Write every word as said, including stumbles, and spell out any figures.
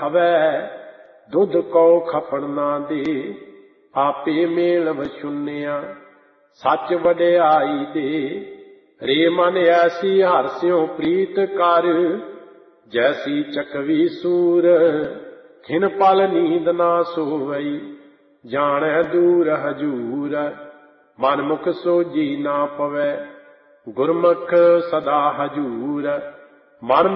ਖਵੈ, ਦੁੱਧ ਕਉ ਖਪਣ ਨਾ ਦੇ। ਆਪੇ ਮੇਲ ਵਛੁੰਨਿਆ ਸੱਚ ਵਡਿਆਈ ਦੇ। ਰੇ ਮਨ ਐਸੀ ਹਰਿ ਸਿਉ ਪ੍ਰੀਤ ਕਰ, ਜੈਸੀ ਚਕਵੀ ਸੂਰ। ਖਿਨ ਪਲ ਨੀਂਦ ਨਾ ਸੋਵਈ, ਜਾਣੈ ਦੂਰ ਹਜੂਰ। ਮਨ ਮੁਖ ਸੋਝੀ ਨਾ ਪਵੈ, ਗੁਰਮੁਖ ਸਦਾ ਹਜੂਰ। ਮਨ